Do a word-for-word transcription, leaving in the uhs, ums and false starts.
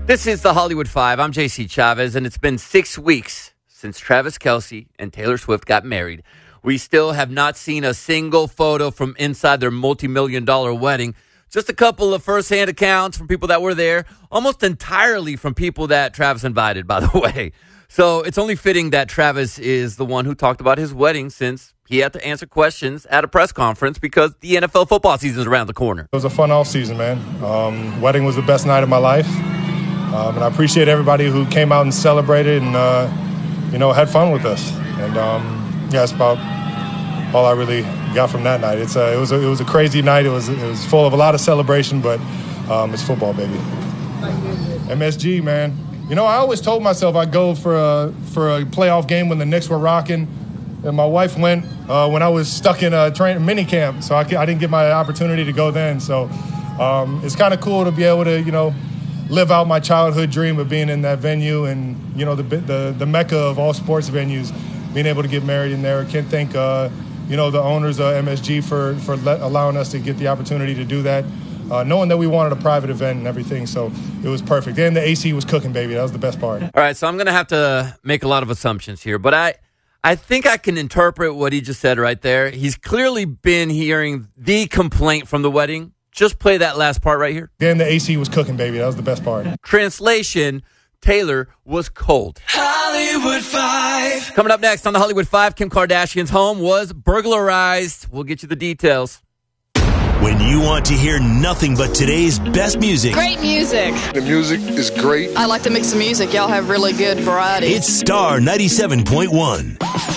This is the Hollywood Five. I'm J C Chavez, and it's been six weeks since Travis Kelce and Taylor Swift got married. We still have not seen a single photo from inside their multi-million dollar wedding. Just a couple of first-hand accounts from people that were there, almost entirely from people that Travis invited, by the way. So it's only fitting that Travis is the one who talked about his wedding, since he had to answer questions at a press conference because the N F L football season is around the corner. It was a fun offseason, man. Um, wedding was the best night of my life. Um, and I appreciate everybody who came out and celebrated and, uh, you know, had fun with us. And, um, yeah, that's about all I really got from that night. It's a, it was a, it was a crazy night. It was, it was full of a lot of celebration, but um, it's football, baby. M S G, man. You know, I always told myself I'd go for a, for a playoff game when the Knicks were rocking. And my wife went uh, when I was stuck in a train, mini camp, so I, I didn't get my opportunity to go then. So um, it's kind of cool to be able to, you know, live out my childhood dream of being in that venue and, you know, the the, the mecca of all sports venues, being able to get married in there. I can't thank, uh, you know, the owners of M S G for, for let, allowing us to get the opportunity to do that, uh, knowing that we wanted a private event and everything. So it was perfect. And the A C was cooking, baby. That was the best part. All right, so I'm going to have to make a lot of assumptions here, but I, I think I can interpret what he just said right there. He's clearly been hearing the complaint from the wedding. Just play that last part right here. And the A C was cooking, baby. That was the best part. Translation, Taylor was cold. Hollywood Five. Coming up next on the Hollywood Five, Kim Kardashian's home was burglarized. We'll get you the details. When you want to hear nothing but today's best music. Great music. The music is great. I like to mix the music. Y'all have really good variety. It's Star ninety-seven point one.